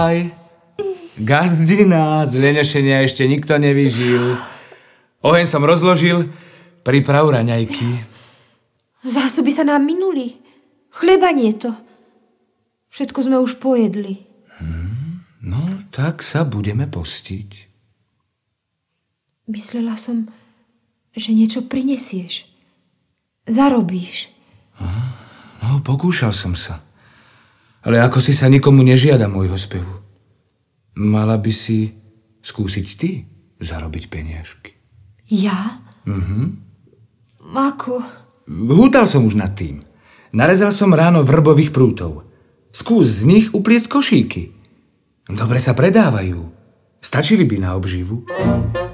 Vitaj. Gazdina, z lenešenia ešte nikto nevyžil. Oheň som rozložil, priprav raňajky. Zásoby sa nám minuli. Chleba nie to. Všetko sme už pojedli. No, tak sa budeme postiť. Myslela som, že niečo prinesieš. Zarobíš. No, pokúšal som sa. Ale ako si sa nikomu nežiada môjho spevu. Mala by si skúsiť ty zarobiť peniažky. Ja? Ako? Hútal som už nad tým. Narezal som ráno vrbových prútov. Skús z nich upliesť košíky. Dobre sa predávajú. Stačili by na obživu.